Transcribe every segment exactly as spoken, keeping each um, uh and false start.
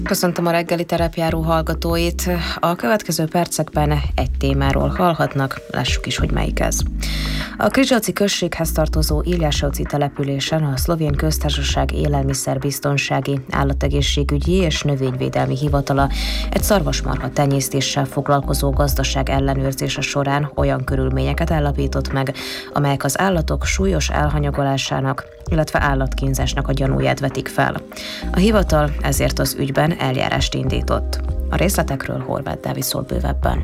Köszöntöm a reggeli terepjáró hallgatóit. A következő percekben egy témáról hallhatnak, lássuk is, hogy melyik ez. A Križevci községhez tartozó Ilyasovci településen a Szlovén Köztársaság Élelmiszerbiztonsági, Állategészségügyi és Növényvédelmi Hivatala egy szarvasmarha tenyésztéssel foglalkozó gazdaság ellenőrzése során olyan körülményeket állapított meg, amelyek az állatok súlyos elhanyagolásának, illetve állatkínzásnak a gyanúját vetik fel. A hivatal ezért az ügyben eljárást indított. A részletekről Horváth Dávid szól bővebben.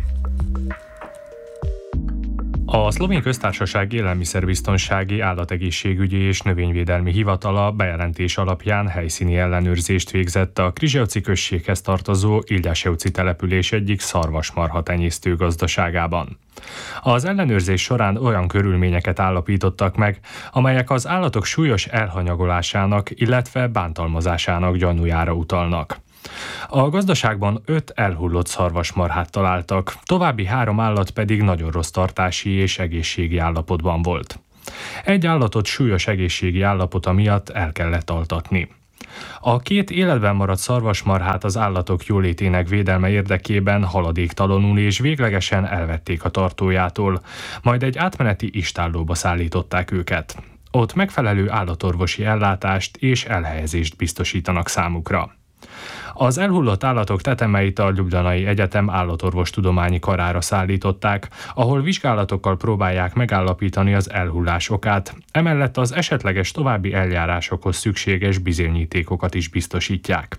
A Szlovén Köztársaság Élelmiszerbiztonsági, Állategészségügyi és Növényvédelmi Hivatala bejelentés alapján helyszíni ellenőrzést végzett a Križevci községhez tartozó Ilyasovci település egyik szarvasmarha tenyésztő gazdaságában. Az ellenőrzés során olyan körülményeket állapítottak meg, amelyek az állatok súlyos elhanyagolásának, illetve bántalmazásának gyanújára utalnak. A gazdaságban öt elhullott szarvasmarhát találtak, további három állat pedig nagyon rossz tartási és egészségi állapotban volt. Egy állatot súlyos egészségi állapota miatt el kellett altatni. A két életben maradt szarvasmarhát az állatok jólétének védelme érdekében haladéktalanul és véglegesen elvették a tartójától, majd egy átmeneti istállóba szállították őket. Ott megfelelő állatorvosi ellátást és elhelyezést biztosítanak számukra. Az elhullott állatok tetemeit a Ljubljanai Egyetem állatorvostudományi karára szállították, ahol vizsgálatokkal próbálják megállapítani az elhullás okát, emellett az esetleges további eljárásokhoz szükséges bizonyítékokat is biztosítják.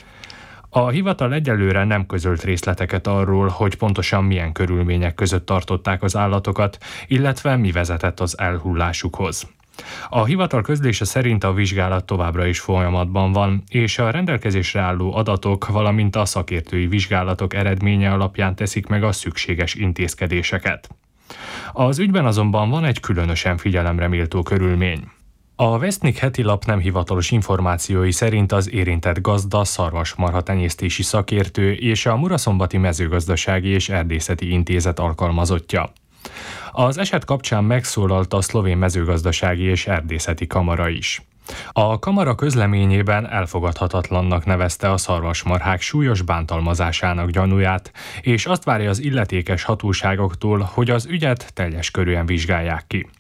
A hivatal egyelőre nem közölt részleteket arról, hogy pontosan milyen körülmények között tartották az állatokat, illetve mi vezetett az elhullásukhoz. A hivatal közlése szerint a vizsgálat továbbra is folyamatban van, és a rendelkezésre álló adatok, valamint a szakértői vizsgálatok eredménye alapján teszik meg a szükséges intézkedéseket. Az ügyben azonban van egy különösen figyelemre méltó körülmény. A Vesznik heti lap nem hivatalos információi szerint az érintett gazda szarvasmarha tenyésztési szakértő és a Muraszombati Mezőgazdasági és Erdészeti Intézet alkalmazottja. Az eset kapcsán megszólalt a Szlovén Mezőgazdasági és Erdészeti Kamara is. A kamara közleményében elfogadhatatlannak nevezte a szarvasmarhák súlyos bántalmazásának gyanúját, és azt várja az illetékes hatóságoktól, hogy az ügyet teljes körűen vizsgálják ki.